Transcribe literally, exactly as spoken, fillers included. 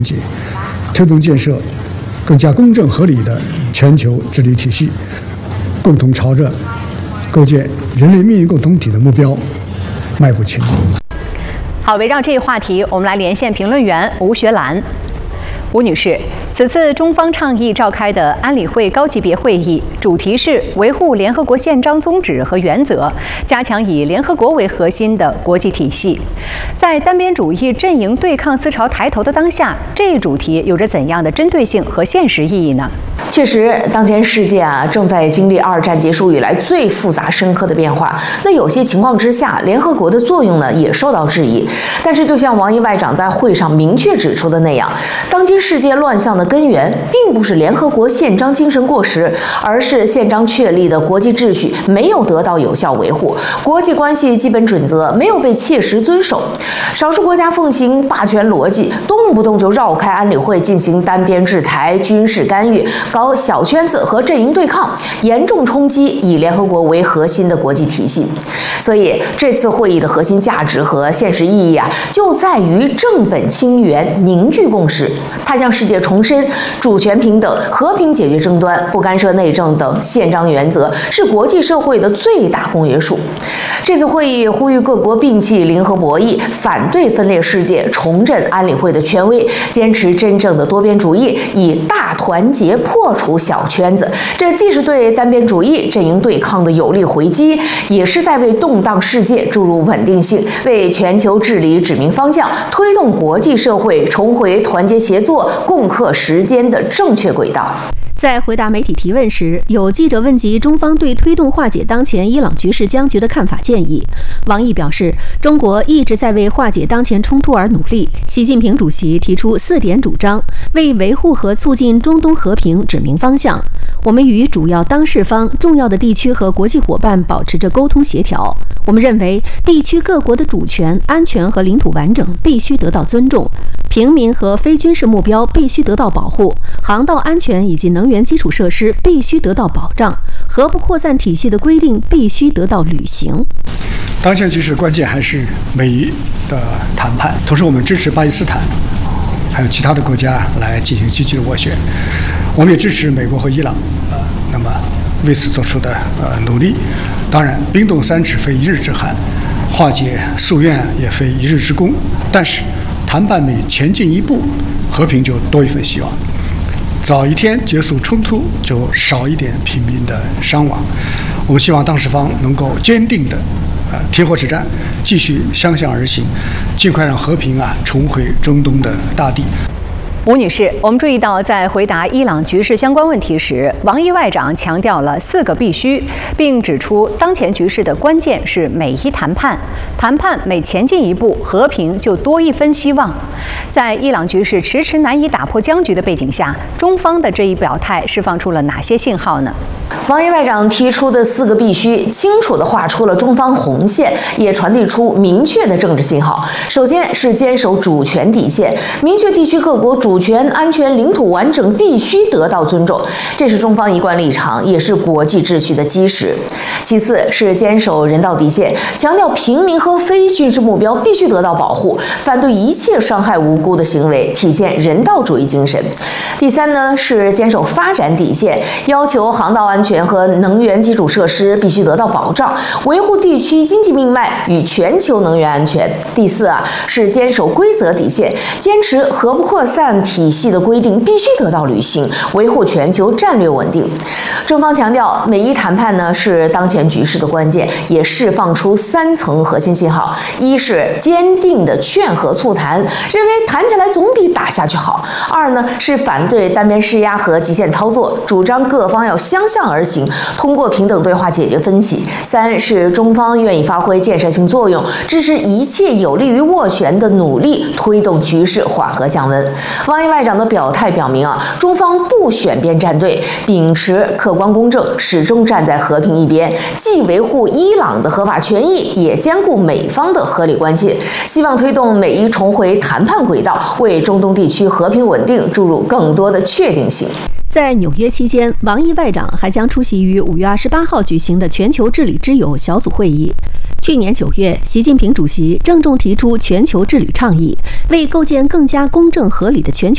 推动建设更加公正合理的全球治理体系，共同朝着构建人类命运共同体的目标迈步前进。 好，围绕这一话题，我们来连线评论员吴学兰。吴女士，此次中方倡议召开的安理会高级别会议，主题是维护联合国宪章宗旨和原则，加强以联合国为核心的国际体系。在单边主义阵营对抗思潮抬头的当下，这一主题有着怎样的针对性和现实意义呢？ 确实，当前世界啊正在经历二战结束以来最复杂深刻的变化。那有些情况之下，联合国的作用呢也受到质疑。但是，就像王毅外长在会上明确指出的那样，当今世界乱象的根源并不是联合国宪章精神过时，而是宪章确立的国际秩序没有得到有效维护，国际关系基本准则没有被切实遵守。少数国家奉行霸权逻辑，动不动就绕开安理会进行单边制裁、军事干预，搞小圈子和阵营对抗，严重冲击以联合国为核心的国际体系。所以这次会议的核心价值和现实意义啊，就在于正本清源，凝聚共识。它向世界重申主权平等、和平解决争端、不干涉内政等宪章原则是国际社会的最大公约数。这次会议呼吁各国摒弃零和博弈，反对分裂世界，重振安理会的权威，坚持真正的多边主义，以大团结破除小圈子。这既是对单边主义阵营对抗的有力回击，也是在为动荡世界注入稳定性，为全球治理指明方向，推动国际社会重回团结协作、共克时艰的正确轨道。 在回答媒体提问时，有记者问及中方对推动化解当前伊朗局势僵局的看法建议。王毅表示，中国一直在为化解当前冲突而努力。习近平主席提出四点主张，为维护和促进中东和平指明方向。我们与主要当事方、重要的地区和国际伙伴保持着沟通协调。我们认为，地区各国的主权、安全和领土完整必须得到尊重，平民和非军事目标必须得到保护，航道安全以及能源基础设施必须得到保障，核不扩散体系的规定必须得到履行。 当前局势关键还是美伊的谈判，同时我们支持巴基斯坦还有其他的国家来进行积极的斡旋。我们也支持美国和伊朗，呃，那么为此做出的呃努力。当然，冰冻三尺非一日之寒，化解夙愿也非一日之功。但是，谈判每前进一步，和平就多一份希望。早一天结束冲突，就少一点平民的伤亡。我们希望当事方能够坚定的，呃，停火止战，继续相向而行，尽快让和平啊重回中东的大地。 吴女士，我们注意到，在回答伊朗局势相关问题时，王毅外长强调了四个必须，并指出当前局势的关键是美伊谈判，谈判每前进一步，和平就多一分希望。在伊朗局势迟迟难以打破僵局的背景下，中方的这一表态释放出了哪些信号呢？ 王毅外长提出的四个必须，清楚地画出了中方红线，也传递出明确的政治信号。首先是坚守主权底线，明确地区各国主权、安全、领土完整必须得到尊重，这是中方一贯立场，也是国际秩序的基石。其次是坚守人道底线，强调平民和非军事目标必须得到保护，反对一切伤害无辜的行为，体现人道主义精神。第三呢是坚守发展底线，要求航道安全和能源基础设施必须得到保障，维护地区经济命脉与全球能源安全。第四啊是坚守规则底线，坚持核不扩散体系的规定必须得到履行，维护全球战略稳定。中方强调，美伊谈判呢是当前局势的关键，也释放出三层核心信号：一是坚定的劝和促谈，认为谈起来总比打下去好；二呢是反对单边施压和极限操作，主张各方要相向而行，通过平等对话解决分歧；三是中方愿意发挥建设性作用，支持一切有利于斡旋的努力，推动局势缓和降温。王毅外长的表态表明啊，中方不选边站队，秉持客观公正，始终站在和平一边，既维护伊朗的合法权益，也兼顾美方的合理关切，希望推动美伊重回谈判轨道，为中东地区和平稳定注入更多的确定性。 在纽约期间，王毅外长还将出席于五月二十八号举行的全球治理之友小组会议。去年九月，习近平主席郑重提出全球治理倡议，为构建更加公正合理的全球